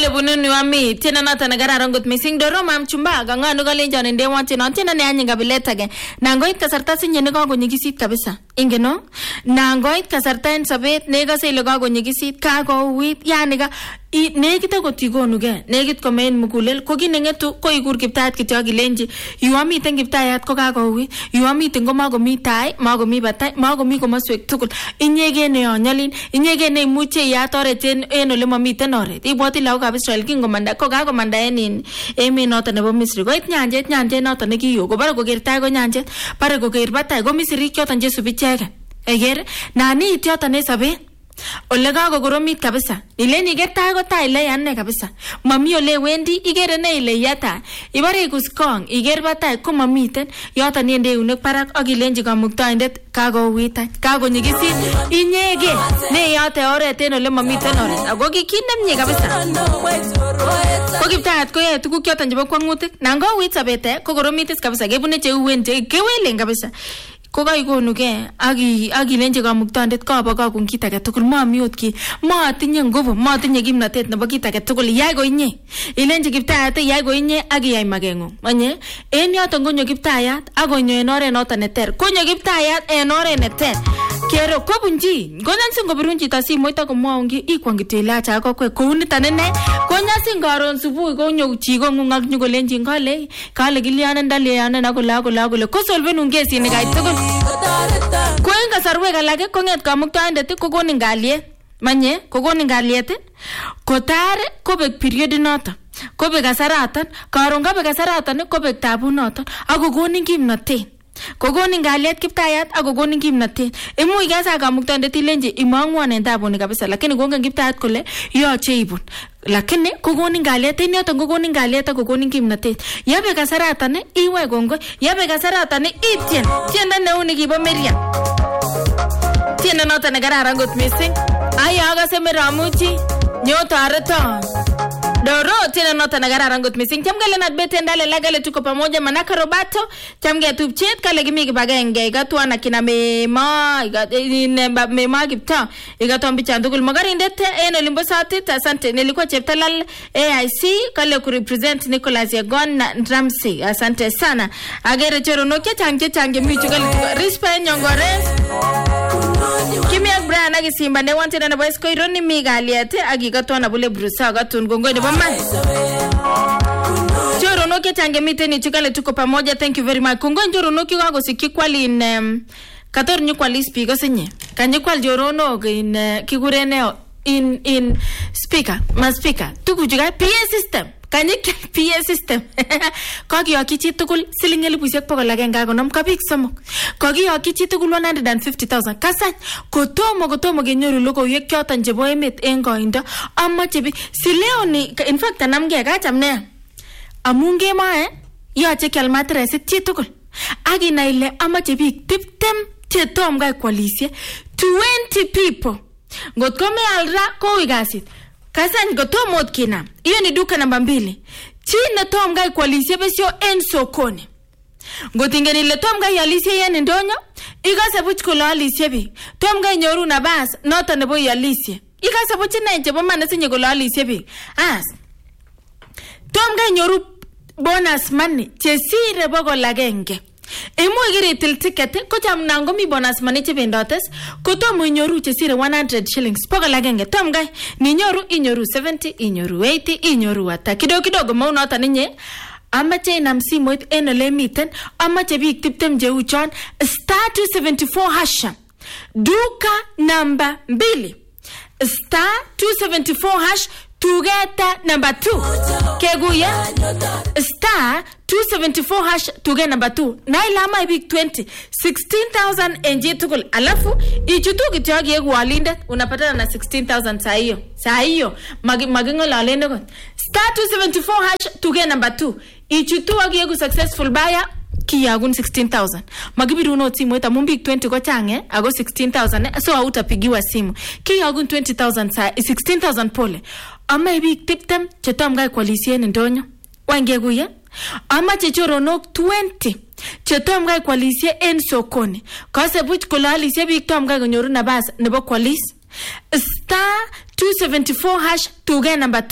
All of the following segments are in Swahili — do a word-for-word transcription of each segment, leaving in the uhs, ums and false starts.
ole bununu wami tena nata nagararan got missing doro mam chumba ganga no galen jan inde wanti no tena ne anya gabileta ge nangoit kasarta sinye ne go nyigisit kabisa ingeno nangoit kasarta en sabet ne ga se lo go nyigisit ka go wit yani ga I negit ko tigonu ge negit ko men mugulel ko ginengetu ko igur kiptaat kityo gilenji yuami ten kiptaat ko ka go wi yuami ten go mago mi tai mago mi batai mago mi ko maswek tukul inyege ne onyalin inyege ne muche ya toreten en ole mamiten oret ibwati law ka Israel kingo manda ko ga ko manda enin emi noto nebo Misri ko it nyanjet nyanjet noto ne kiyo ko bara ko gertai ko nyanjet bara ko ger batai ko Misri kyoton Jesu bichege eger nani ityoto ne sabe ole ga go goromit kabisa ile ni geta go ta ile yanne kabisa mami ole wendi igere ne ile yata ibare kuskong iger bata ko mamiten yota ni ende unek parak agilenji kamuktaindet kago wita kago nyigisi inyege ne yata oret en ole mamiten oret ago kikinem nye kabisa ko kiptaat ko ye tuku kyoton jebo kwangutik nango wit sabete ko goromitis kabisa gebune che uwente kewelen kabisa ko ga igonu ge agi agi lenje kamuktandet ka ba ka kun kita ke tukul ma miot ki ma tinye nguvu ma tinye gimnatet nebo kita ke tukul yai go inye ilenje kiptayat yai go inye agi yai magengo manye en yoto ngonyo kiptayat agonyo en ore noto neter konyo kiptayat en ore neter kero ko bunji gonan singo birunji tasi moita ko maungi ikwangitela cha ko kwe ko unita nene konya singaron subu ko nyo chigo ngungak nyugo lenji ngale kale giliana ndale yana na ko la ko la ko ko solve nungesi ni ga tukul Kwenga sarwe galage konget kamuktaindet ko gonin galiet manye ko gonin galiet ko tare ko bek period noto ko bek kasaratan karon ga bek kasaratan ko bek tabu noto ako gonin kimnatet ko gonin galiet kiptayat ako gonin kimnatet imu igasa kamuktaindet ilenje imangwan en tabu ni kabisa lakini gongen kiptayat kole yoche ibun lakini ko gonin galiet en yoto ko gonin galiet ako gonin kimnatet yabe kasaratan iwe gongo yabe kasaratan itien tienda neuni kibo Miriam tienda noto ne gararan got missing aya ga se meramuchi nyoto arata Doro tena nota na gararan got missing chamgale na bete ndale lagale tuko pamoja manaka Roberto chamge tupchet kale gimi kibagenge gatwa na kina mema ne mema gipta igato mbicha ndugul magari ndete eno limbo sati asante nilikuwa cheptalal A I C kale ku represent Nicholas Yagon na Ramsey asante sana agere choro no kechange change michu kale rispa nyongore Kimi Brian agi simba ne wanted na boys ko ironi migaliate agi gatwa na bule brusa gatun gongo ne bama Joro no ketange miteni chukale tuko pamoja thank you very much kongo joro no kiwa go sikikwali in um, kator nyukwali speaker senye kanyikwal joro no in uh, kigurene in in speaker ma speaker tukujuga P A system kanyik P A system kogi yokichi tukul siling elfu pokol agenge konom kabik somok kogi yokichi tukul one hundred fifty thousand kasany kotomo kotomo kenyoru logoiwek choton chebo emet en koindo amache bi sileo ni in fact anamge kacham ne amun kemae yoche kyal matresit chi tukul akina ile amache biik tiptem chetom kai kwalisie twenty people ngot ko me alra ko igasit kasany kotomo ot kinam hiyo ni duka namba mbili chine tom gai kwalisie besio en sokoni ngotingeni ile tom gai alisie yen ndonyo igase buch ko alisie bi tom gai nyoru na bas noto nebo alisie igase buch na chebo mane sinye ko alisie bi as tom gai nyoru bonus money chesire bokol agenge Imu igiritil ticket ko cham nango mi bonus money chebendotes ko tomu inyoru chesire one hundred shillings pokol agenge tom gai ni nyoru inyoru seventy inyoru eighty inyoru ata kidogo kidogo mau noto ninye amache inam simoit en ole miten amache biik tiptem jeu chon star two seventy-four hash duka namba mbili star two seventy-four hash tugeta number two keguya star two seventy-four hash tuge number two na ilama ibik twenty sixteen thousand nj tukul alafu ichutu kityogi egwalindet unapata na sixteen thousand saa hiyo saa hiyo magi magingola alende ko star two seventy-four hash tuge number two ichutu agi successful buyer kiyagun sixteen thousand magibiru no simu eta mumbik twenty ko change ago sixteen thousand so hautapigiwa simu kiyagun twenty thousand saa sixteen thousand pole ama ibik tiptem chetom gai kwalisien ndonyo wangeguye ama chechoronok twenty chetom gai kwalisie en sokoni kase buch kolalisie bik tom gai konyoru nabas nebo kwalis star two seventy-four hash tuge number two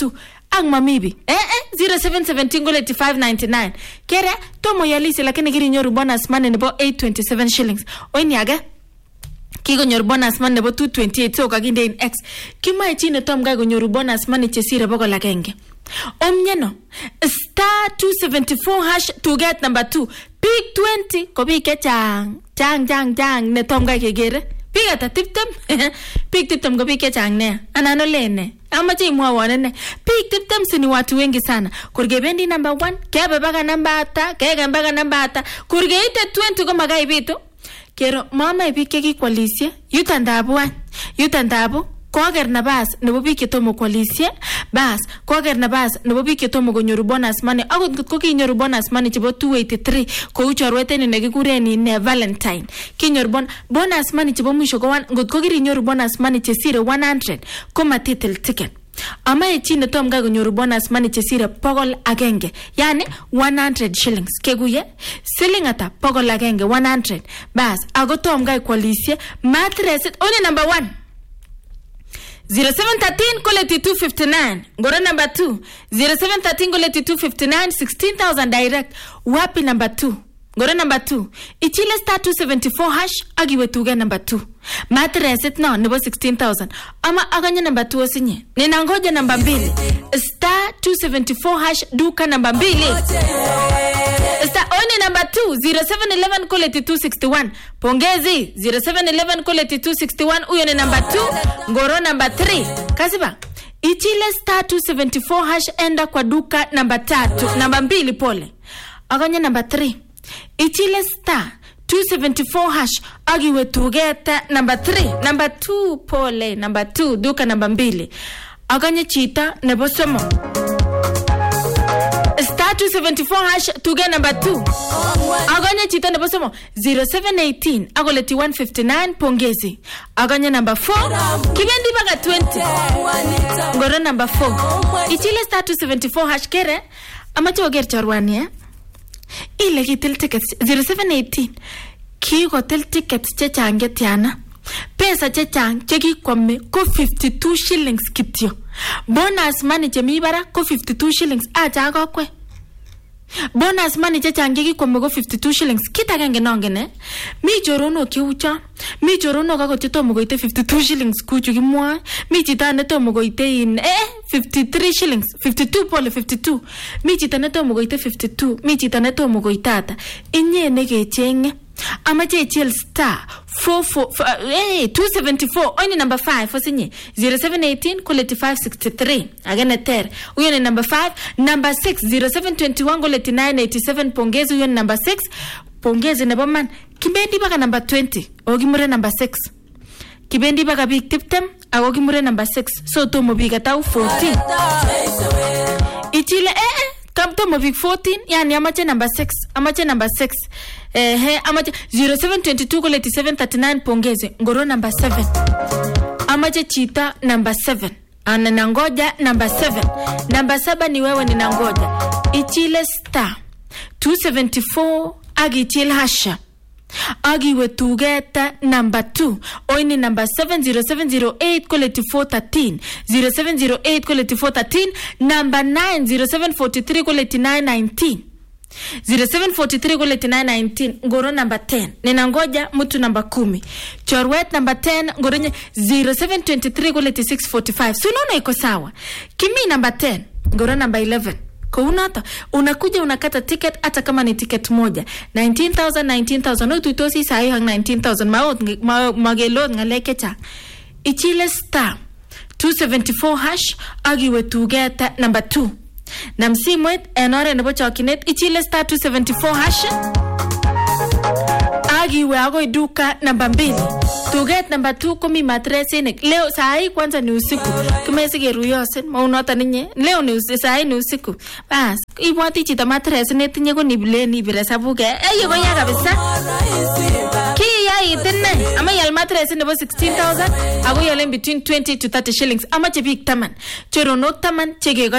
ang mamibi eh eh zero seven one seven koleti five ninety-nine kere tomo yalisi lakini kiri nyoru bonus money nebo eight twenty-seven shillings oini age kiko nyoru bonus money nebo two twenty-eight so kakinde in X kimoe chi ne tom kai konyoru bonus money chesire bokol agenge omnyeno star two seventy-four hash to get number two pick twenty ko pick chang chang chang chang ne tom kai kegere pick ata tiptem pick tiptem ko pick chang ne anano lene amache imwawon ne pick tiptem sini watu wengi sana kurgebendi number one kebe baka number ata kege baka number ata kurgeite twenty ko magai bitu kero mama ipike kikwalisye yutandabu wan yutandabu koger nabas nebo biik chetomo kwalisye bas koger nabas nebo biik chetomo konyoru bonus money akot ngot ko kinyoru bonus money chebo two eighty-three kou chorwet en nekikuren ne Valentine kinyoru bon bonus money chebo mwisho ko one ngot ko kirinyoru bonus money chesire one hundred ko matitil ticket ama echi ne tom ga konyoru bonus money chesire pokol agenge yani one hundred shillings keguye siling ata pokol agenge one hundred bas ago tom ga kwalisye mattress only number one zero seven one three koleti two fifty-nine ngoro number two zero seven one three koleti two fifty-nine sixteen thousand direct wapi number two ngoro number two ichile star two seventy-four hash agiwe tuge number two mattress it no nebo sixteen thousand ama aganya number two osinye nina ngoja number mbili star two seventy-four hash duka number mbili star only number two zero seven one one koleti two sixty-one pongezi zero seven one one koleti two sixty-one uyo ni number two ngoro number three kasiba ichile star two seventy-four hash enda kwa duka number tatu number mbili pole aganya number three ichile star two seventy-four hash agiwe tugeta number three number two pole number two duka number mbili aganya chita nebo somo star two seventy-four hash tuge number two aganya chita nebo somo zero seven one eight agoleti one fifty-nine pongezi aganya number four kibendi baka twenty ngoro number four ichile star two seventy-four hash kere amacho oger chorwani eh ile kitil tickets zero seven one eight kiko tel tickets chechang getiana pesa chechang chekikwame ko fifty-two shillings kityo bonus money chemi bara ko fifty-two shillings acha kokwe bonus money chechang chekikwame ko fifty-two shillings kitagenge nongene mi chorono kiucha mi chorono kako chetomo koite fifty-two shillings kuchu kimwa mi chita netomo koite in eh fifty-three shillings fifty-two pole fifty-two mi chita netomo koite fifty-two mi chita netomo koitata inye nekechenge amache chill star four four eh two seventy-four only number five osinye zero seven one eight koleti five sixty-three agene ter uyo ni number five number six zero seven two one koleti nine eighty-seven pongezi uyo ni number six pongezi nebo man kibendi baka number twenty ogimure number six kibendi baka big tiptem agogimure number six so tomo big atau fourteen ichile eh kapto mo big fourteen yani amache number six amache number six eh he amache zero seven two two koleti seven thirty-nine pongezi ngoro number seven amache chita number seven ana nangoja number seven number seven ni wewe ninangoja ichile star two seventy-four agi chil hasha agi wetugeta number two oini number seven zero seven zero eight koleti four thirteen zero seven zero eight koleti four thirteen number nine zero seven four three koleti nine nineteen zero seven four three koleti nine nineteen ngoro number ten ninangoja mtu number kumi chorwet number ten ngoronye zero seven two three koleti six forty-five sunona iko sawa kimi number ten ngoro number eleven kwa unata unakuja unakata ticket hata kama ni ticket moja nineteen thousand nineteen thousand no tutosi sahi hang nineteen thousand maot magelo ngaleke cha ichile star two seventy-four hash agiwe tugeta number two na msimwet enore nebo chokinet ichile star two seventy-four hash agiwe ago iduka number mbili tuget number two kumi matresenek leo sahi kwanza ni usiku kumesige ruyosen maunota ninye leo ni usiku sahi ni usiku bas ibwati chita matresenet tinye ko nibleni bire sabuke ayo ko ya kabisa ki ya itene ama yal matresenet nebo sixteen thousand ago yalen between twenty to thirty shillings ama che big taman chorono taman chege